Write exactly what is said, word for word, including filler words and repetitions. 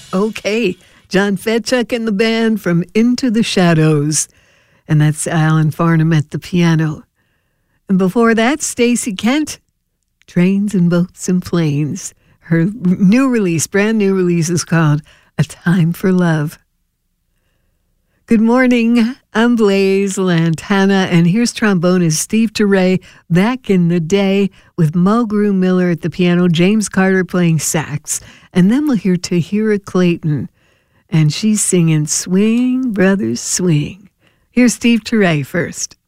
Okay, John Fetchuk and the band from Into the Shadows. And that's Alan Farnham at the piano. And before that, Stacey Kent, Trains and Boats and Planes. Her new release, brand new release, is called A Time for Love. Good morning, I'm Blaise Lantana, and here's trombonist Steve Turre back in the day with Mulgrew Miller at the piano, James Carter playing sax. And then we'll hear Tahira Clayton, and she's singing Swing, Brothers, Swing. Here's Steve Turre first.